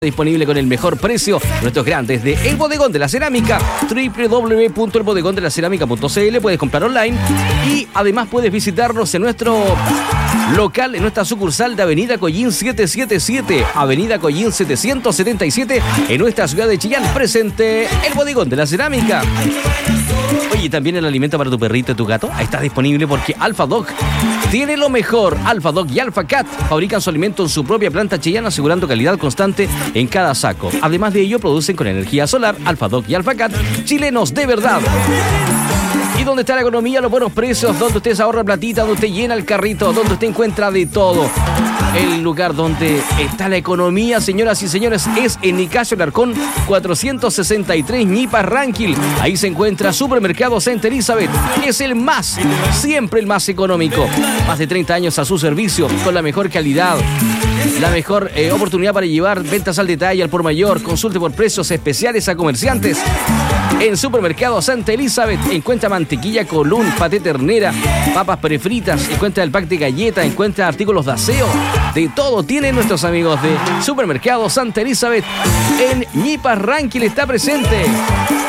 disponible con el mejor precio. Nuestros grandes de El Bodegón de la Cerámica, www.elbodegondelaceraमिca.cl. Puedes comprar online y además puedes visitarnos en nuestro local, en nuestra sucursal de Avenida Collín 777, Avenida Collín 777, en nuestra ciudad de Chillán. Presente El Bodegón de la Cerámica. Oye, también el alimento para tu perrito y tu gato está disponible porque Alpha Dog tiene lo mejor. Alpha Dog y Alpha Cat fabrican su alimento en su propia planta chillana, asegurando calidad constante en cada saco. Además de ello, producen con energía solar. Alpha Dog y Alpha Cat, chilenos de verdad. ¿Y dónde está la economía, los buenos precios? Donde usted se ahorra platita, donde usted llena el carrito, donde usted encuentra de todo. El lugar donde está la economía, señoras y señores, es en Nicasio Alarcón 463, Ñipa Ranquil. Ahí se encuentra Supermercado St. Elizabeth. Es el más, siempre el más económico. Más de 30 años a su servicio, con la mejor calidad. La mejor oportunidad para llevar ventas al detalle, al por mayor. Consulte por precios especiales a comerciantes. En Supermercado Santa Elizabeth encuentra mantequilla Colún, paté ternera, papas prefritas, encuentra el pack de galletas, encuentra artículos de aseo. De todo tienen nuestros amigos de Supermercado Santa Elizabeth. En Ñipa Ranquil está presente.